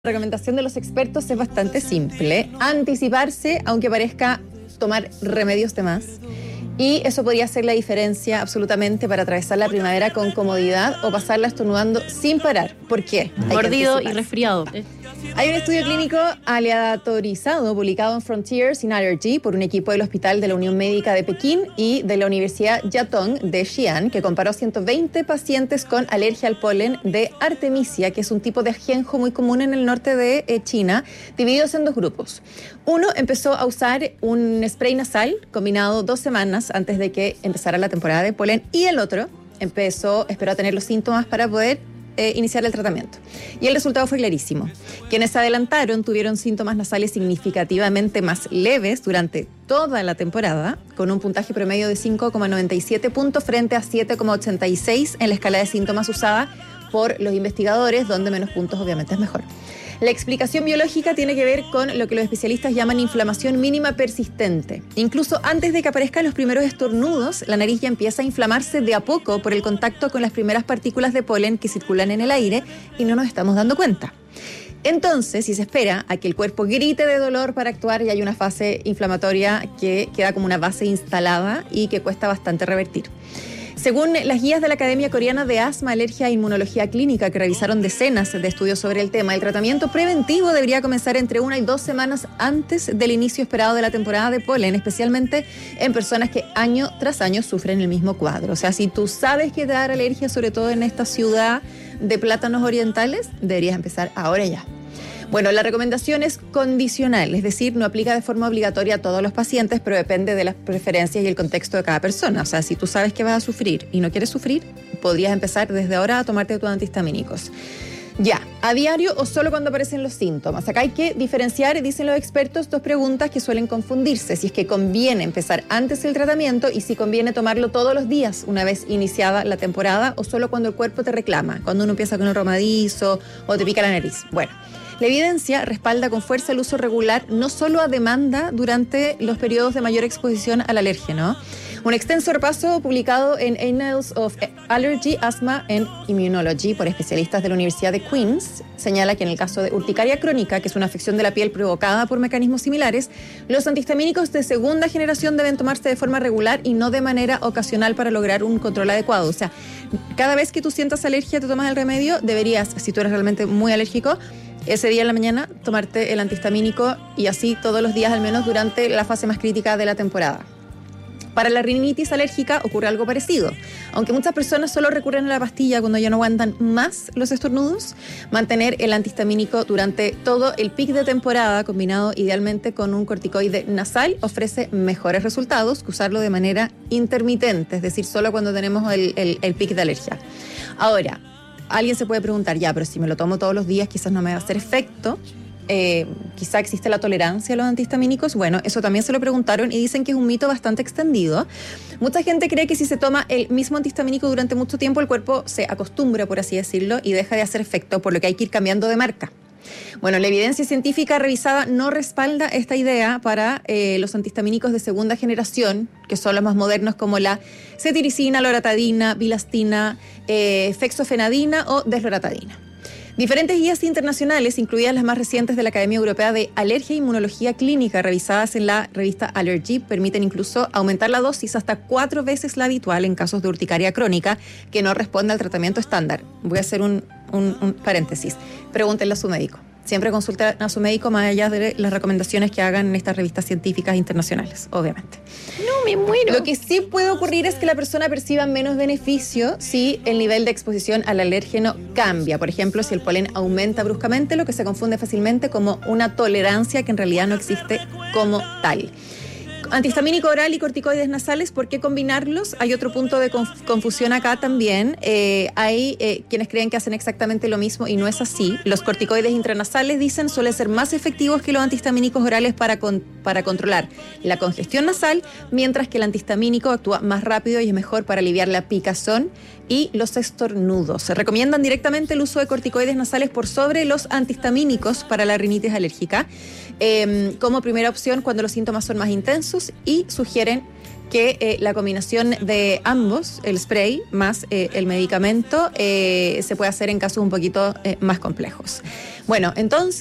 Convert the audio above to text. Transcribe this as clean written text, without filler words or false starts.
La recomendación de los expertos es bastante simple: anticiparse, aunque parezca tomar remedios de más. Y eso podría ser la diferencia absolutamente para atravesar la primavera con comodidad o pasarla estornudando sin parar. ¿Por qué? Mordido y resfriado. Hay un estudio clínico aleatorizado publicado en Frontiers in Allergy por un equipo del Hospital de la Unión Médica de Pekín y de la Universidad Jiatong de Xi'an, que comparó 120 pacientes con alergia al polen de Artemisia, que es un tipo de ajenjo muy común en el norte de China, divididos en dos grupos. Uno empezó a usar un spray nasal combinado 2 semanas antes de que empezara la temporada de polen, y el otro esperó a tener los síntomas para poder iniciar el tratamiento. Y el resultado fue clarísimo. Quienes se adelantaron tuvieron síntomas nasales significativamente más leves durante toda la temporada, con un puntaje promedio de 5,97 puntos frente a 7,86 en la escala de síntomas usada por los investigadores, donde menos puntos obviamente es mejor. La explicación biológica tiene que ver con lo que los especialistas llaman inflamación mínima persistente. Incluso antes de que aparezcan los primeros estornudos, la nariz ya empieza a inflamarse de a poco por el contacto con las primeras partículas de polen que circulan en el aire y no nos estamos dando cuenta. Entonces, si se espera a que el cuerpo grite de dolor para actuar, ya hay una fase inflamatoria que queda como una base instalada y que cuesta bastante revertir. Según las guías de la Academia Coreana de Asma, Alergia e Inmunología Clínica, que revisaron decenas de estudios sobre el tema, el tratamiento preventivo debería comenzar entre 1 y 2 semanas antes del inicio esperado de la temporada de polen, especialmente en personas que año tras año sufren el mismo cuadro. O sea, si tú sabes que te da alergia, sobre todo en esta ciudad de plátanos orientales, deberías empezar ahora ya. Bueno, la recomendación es condicional, es decir, no aplica de forma obligatoria a todos los pacientes, pero depende de las preferencias y el contexto de cada persona. O sea, si tú sabes que vas a sufrir y no quieres sufrir, podrías empezar desde ahora a tomarte tus antihistamínicos. Ya, ¿a diario o solo cuando aparecen los síntomas? Acá hay que diferenciar, dicen los expertos, 2 preguntas que suelen confundirse: si es que conviene empezar antes el tratamiento y si conviene tomarlo todos los días una vez iniciada la temporada, o solo cuando el cuerpo te reclama, cuando uno empieza con el romadizo o te pica la nariz. Bueno, la evidencia respalda con fuerza el uso regular, no solo a demanda durante los periodos de mayor exposición al alérgeno. Un extenso repaso publicado en Annals of Allergy, Asthma and Immunology por especialistas de la Universidad de Queens señala que en el caso de urticaria crónica, que es una afección de la piel provocada por mecanismos similares, los antihistamínicos de segunda generación deben tomarse de forma regular y no de manera ocasional para lograr un control adecuado. O sea, cada vez que tú sientas alergia te tomas el remedio, deberías, si tú eres realmente muy alérgico, ese día en la mañana tomarte el antihistamínico, y así todos los días al menos durante la fase más crítica de la temporada. Para la rinitis alérgica ocurre algo parecido. Aunque muchas personas solo recurren a la pastilla cuando ya no aguantan más los estornudos, mantener el antihistamínico durante todo el pic de temporada, combinado idealmente con un corticoide nasal, ofrece mejores resultados que usarlo de manera intermitente, es decir, solo cuando tenemos el pic de alergia. Ahora, alguien se puede preguntar, ya, pero si me lo tomo todos los días quizás no me va a hacer efecto. Quizá existe la tolerancia a los antihistamínicos. Bueno, eso también se lo preguntaron y dicen que es un mito bastante extendido. Mucha gente cree que si se toma el mismo antihistamínico durante mucho tiempo, el cuerpo se acostumbra, por así decirlo, y deja de hacer efecto, por lo que hay que ir cambiando de marca. Bueno, la evidencia científica revisada no respalda esta idea para los antihistamínicos de segunda generación, que son los más modernos, como la cetiricina, loratadina, bilastina, fexofenadina o desloratadina. Diferentes guías internacionales, incluidas las más recientes de la Academia Europea de Alergia e Inmunología Clínica, revisadas en la revista Allergy, permiten incluso aumentar la dosis hasta 4 veces la habitual en casos de urticaria crónica que no responde al tratamiento estándar. Voy a hacer un paréntesis. Pregúntenle a su médico. Siempre consulten a su médico más allá de las recomendaciones que hagan en estas revistas científicas internacionales, obviamente. No, me muero. Lo que sí puede ocurrir es que la persona perciba menos beneficio si el nivel de exposición al alérgeno cambia. Por ejemplo, si el polen aumenta bruscamente, lo que se confunde fácilmente como una tolerancia que en realidad no existe como tal. Antihistamínico oral y corticoides nasales, ¿por qué combinarlos? Hay otro punto de confusión acá también. Hay quienes creen que hacen exactamente lo mismo y no es así. Los corticoides intranasales, dicen, suelen ser más efectivos que los antihistamínicos orales para controlar la congestión nasal, mientras que el antihistamínico actúa más rápido y es mejor para aliviar la picazón y los estornudos. Se recomiendan directamente el uso de corticoides nasales por sobre los antihistamínicos para la rinitis alérgica, como primera opción cuando los síntomas son más intensos, y sugieren que la combinación de ambos, el spray más el medicamento, se puede hacer en casos un poquito más complejos. Bueno, entonces